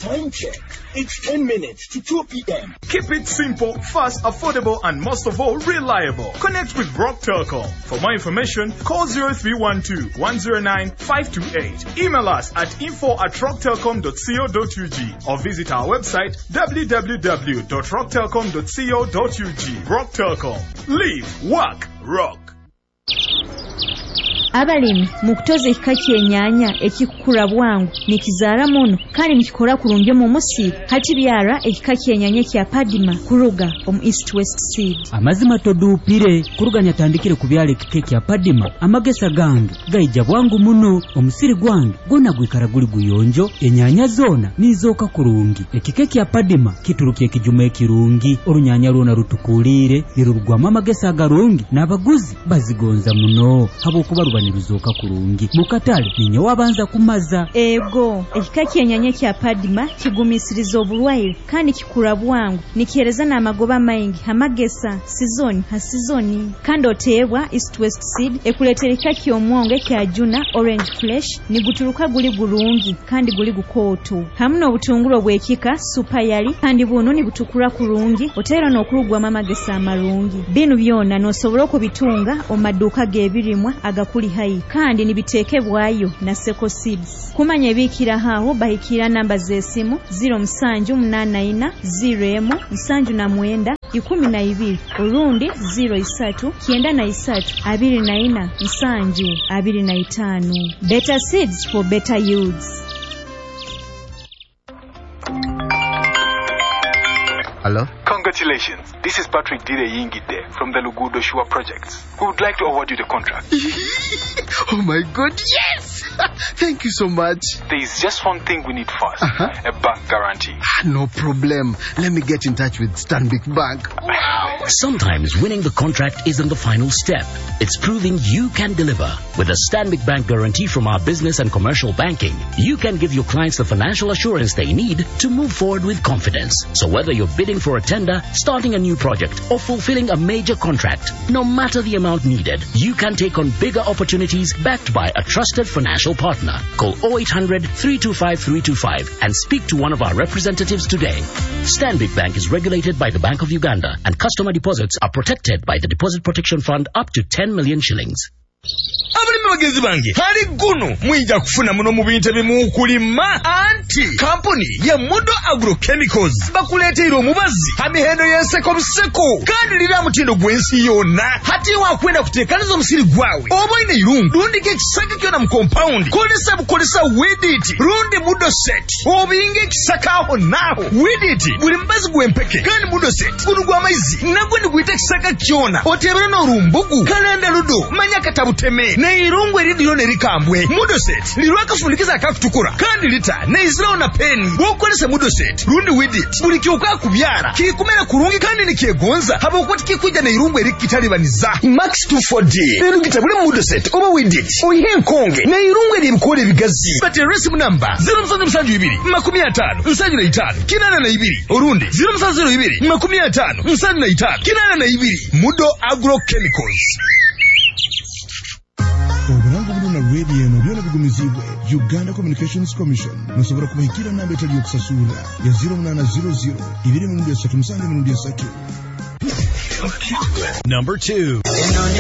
Time check. It's 10 minutes to 2 p.m. Keep it simple, fast, affordable, and most of all, reliable. Connect with Rock Telecom. For more information, call 0312-109-528. Email us at info@rocktelecom.co.ug or visit our website www.rocktelecom.co.ug. Rock Telecom. Live, work, rock. Abalimi mukutoza ekika ky'ennyanya ekikula bwangu nikizaala muno kandi nikikola kulungi mu musiiru hati byara ekika ky'ennyanya kya Padima kuruga omu East West Seed. Amazima toduupire kuruganya tandikire ku byala ekika kya Padima amagesa gange gayija bwangu muno omusiri gwange gwonna gwikala guli guyonjo ennyanya zoona nizooka kulungi. Ekika kya Padima kitulukya ekijuma ekirungi olunyanya lwona lutukuulire lirugwamu amagesa agalungi n'abaguzi bazigonza muno habw'okuba niruzoka kulungi mukatale ninyo wabanza kumaza. Ego ekika ky'ennyanya kya Padima kigumisiriza obulwaire kandi kikula bwangu nikihereza n'amagoba maingi amagesa sizoni ha sizoni kandi oteebwa East West Seed ekuleetera ekika ky'omwonge kya Juna Orange Flesh nigutuluka guli gulungi kandi guli gukooto hamu n'obutungulu obw'ekika Super Yali kandi buno nibutukula kulungi oteera n'okulugwamu amagesa amalungi. Bino byonna n'osobola okubitunga omumaduuka g'ebirimwa agakuli hai kandi nibiteekebwayo na Seko Seeds. Kumanya ebiikira haawo bahikira namba z'essimu 0784 olundi 03-94-725. Better seeds for better yields. Hello? Congratulations. This is Patrick Dide Yingide from the Lugudo Shua Project. We would like to award you the contract. Oh my God, yes! Thank you so much. There is just one thing we need first. A bank guarantee. No problem. Let me get in touch with Stanbic Bank. Wow! Sometimes winning the contract isn't the final step. It's proving you can deliver. With a Stanbic Bank guarantee from our business and commercial banking, you can give your clients the financial assurance they need to move forward with confidence. So whether you're bidding for a tender, starting a new project, or fulfilling a major contract, no matter the amount needed, you can take on bigger opportunities backed by a trusted financial partner. Call 0800-325-325 and speak to one of our representatives today. Stanbic Bank is regulated by the Bank of Uganda, and customer deposits are protected by the Deposit Protection Fund up to 10 million shillings. Abulimi bagezi bange hali guno mwinja kufuna muno mu bintu ebimu kulima anti kampuni ya Modo Agrochemicals bakuleetera omubazi amihendo y'enseko biseko kandi lira mutindo gwensi yonna hati wakwenda kuteekaniza omusiri gwawe oba ine irungu lundika ekisaka kyona mu compound kolesa Weedit lundi Mudo Set obinga ekisaka aho naho Weedit buli mbazi gwempeke kandi Mudo Set guno gw'amaizi nagwe ndiguyita ekisaka kyona otebera n'olumbugu kalenda ludo manya katabuteme ne irungu eridiyo nerikambwe Mudo Set lirwakafundikiza akakutukura kandi lita ne Israel na peni wokolesa Mudo Set lundi Weedit buli kyokka kubyara kikumera kurungi kandi nikyegonza habokoti kikuja ne irungu erikitalibaniza Max 240 lero kitabule Mudo Set oba Weedit oyihenkonge ne irungu eribikole bigazi bateresi munamba 0772 orundi 0702 Mudo Agrochemicals. Obulango buno na radio eno byona bigumizibwe Uganda Communications Commission musobora kubahikira namba etali yokusasula ya 0800 237 Number 2.